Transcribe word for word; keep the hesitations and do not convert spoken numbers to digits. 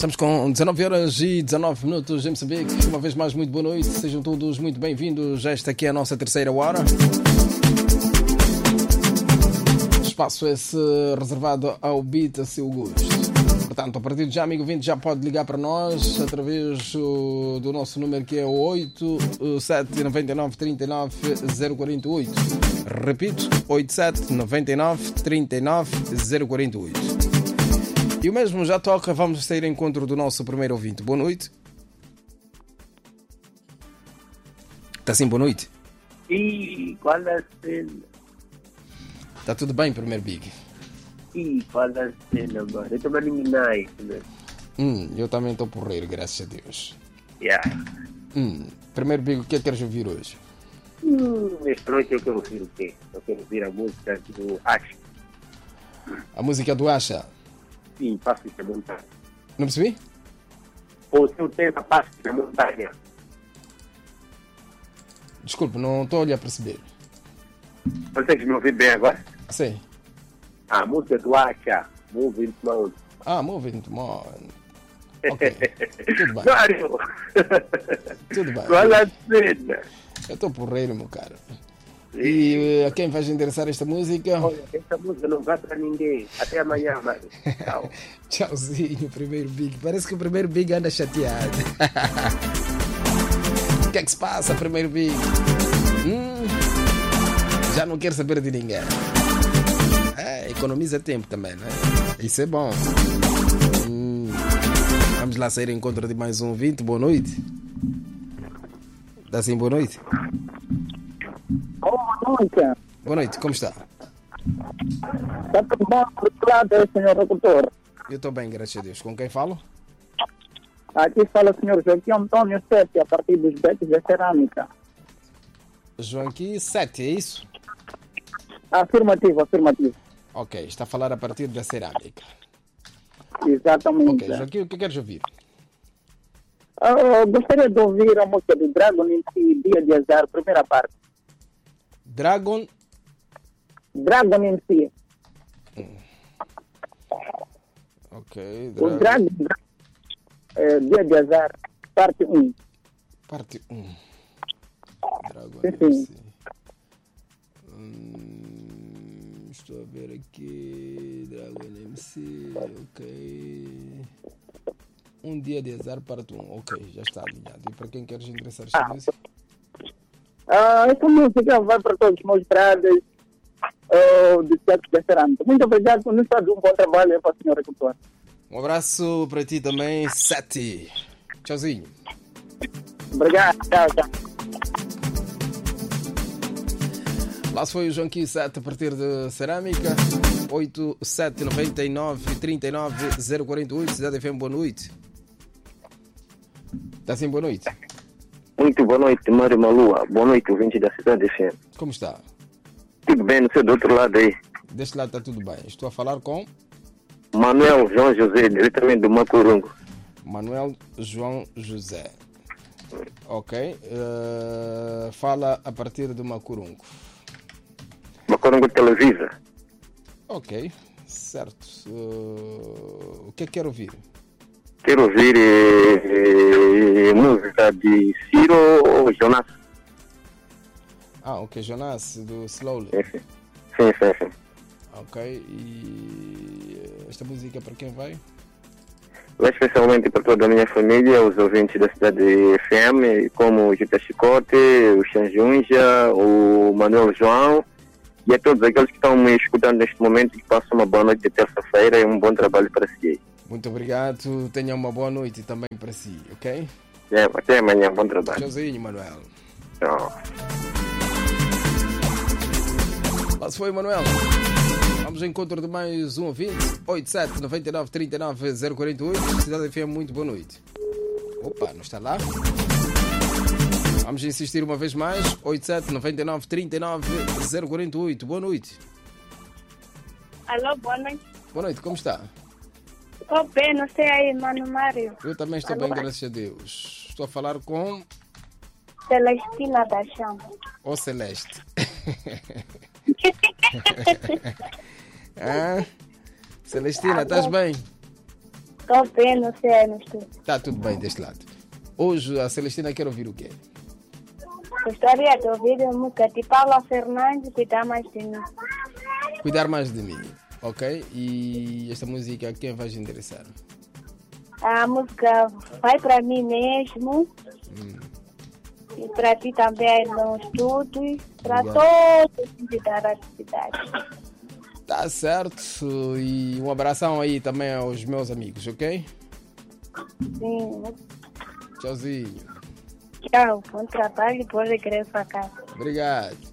Estamos com dezanove horas e dezanove minutos em Moçambique. Uma vez mais, muito boa noite. Sejam todos muito bem-vindos. Esta aqui é a nossa terceira hora. Espaço esse reservado ao beat a seu gosto. Portanto, a partir de já, amigo ouvinte, já pode ligar para nós através do, do nosso número, que é o oito sete nove nove, três nove zero quatro oito. Repito, oito sete nove nove, três nove zero quatro oito. E o mesmo já toca, vamos ter encontro do nosso primeiro ouvinte. Boa noite. Está sim, boa noite. E qual é a cena? Está tudo bem, primeiro Big? E qual é a cena, mano? Eu também não me nice, né? Hum, eu também estou porreiro, graças a Deus. Yeah. Hum, primeiro Big, o que é que queres ouvir hoje? Hum, nesta noite eu quero ouvir o quê? Eu quero ouvir a música do Asha. A música do Asha? Sim, Passos da Montanha. Não percebi? O seu tema, Passos da Montanha. Desculpe, não estou a perceber. Consegues me ouvir bem agora? Sim. A música do Asha, Moving Mountain. Ah, Moving Mountain. Ok, tudo bem. Mário! Tudo bem. Qual é a cena? Eu estou porreiro, meu caro. E a quem vais interessar esta música? Olha, essa música não vai para ninguém. Até amanhã, mano. Tchau. Tchauzinho, primeiro Big. Parece que o primeiro Big anda chateado. O que é que se passa, primeiro Big? Hum, já não quero saber de ninguém. É, economiza tempo também, né? Isso é bom. Hum, vamos lá sair em encontro de mais um ouvinte. Boa noite. Dá sim, boa noite. Boa noite. Boa noite, como está? Está tudo bom do lado, senhor agricultor? Eu estou bem, graças a Deus. Com quem falo? Aqui fala o senhor Joaquim Antônio Sete, a partir dos Betos da Cerâmica. Joaquim Sete, é isso? Afirmativo, afirmativo. Ok, está a falar a partir da cerâmica. Exatamente. Ok, Joaquim, o que queres ouvir? Eu gostaria de ouvir a música do Dragon em si, Dia de Azar, primeira parte. Dragon? Dragon em si. Hum. Ok, O Dragon. Dragon, é, Dia de Azar, parte um. Parte um. Dragon Sim, M sim. C. Hum, estou a ver aqui. Dragon M C, ok. Um dia de azar, parte um. Ok, já está alinhado. E para quem queres ingressar esta Ah. música? Ah, essa música vai para todos os meus brothers uh, do Betos da Cerâmica. Muito obrigado por nos fazer um bom trabalho para o senhor agricultor. Um abraço para ti também, Sete. Tchauzinho. Obrigado, tchau, tchau. Lá se foi o Joaquim Sete a partir de Cerâmica. oito sete nove nove, três nove zero quatro oito. Cidade F M, boa noite. Está sim, boa noite. Muito boa noite, Mário Malua. Boa noite, ouvinte da Cidade F M. Como está? Tudo bem, não sei do outro lado aí. Deste lado está tudo bem. Estou a falar com Manuel João José, diretamente do Macurungo. Manuel João José. Ok. Uh, fala a partir do Macurungo. Macurungo Televisa. Ok, certo. Uh, o que é que quero ouvir? Quero ouvir eh, eh, música de Ciro ou Jonas. Ah, ok, Jonas, do Slowly. Sim, sim, sim. sim. Ok, e uh, esta música para quem vai? Vai especialmente para toda a minha família, os ouvintes da Cidade F M, como o Gita Chicote, o Xanjunja, o Manuel João, e a todos aqueles que estão me escutando neste momento, que passam uma boa noite de terça-feira e um bom trabalho para si. Muito obrigado, tenha uma boa noite também para si, ok? É, até amanhã, bom trabalho. Tchauzinho, Manuel. Tchau. Lá se foi, Manuel. Vamos ao encontro de mais um ouvinte. oito sete nove nove, três nove zero quatro oito. Cidade F M, muito boa noite. Opa, não está lá? Vamos insistir uma vez mais. oito sete nove nove, três nove zero quatro oito. Boa noite. Alô, boa noite. Boa noite, como está? Estou bem, não sei aí, mano Mário. Eu também estou Alô. bem, graças a Deus. Estou a falar com Celestina da Chão. o Celeste. ah, Celestina, estás bem? Estou bem, não sei aí no estúdio. Tá tudo bem deste lado. Hoje a Celestina quer ouvir o quê? Gostaria de ouvir a música de Paula Fernandes, Cuidar Mais de Mim. Cuidar mais de mim, ok? E esta música a quem vais endereçar? A música vai para mim mesmo. Hum. E para ti também aí no estúdio. Para Obrigado. todos os da atividade. Tá certo. E um abração aí também aos meus amigos, ok? Sim. Tchauzinho. Tchau. Bom trabalho e bom regresso a casa. Obrigado.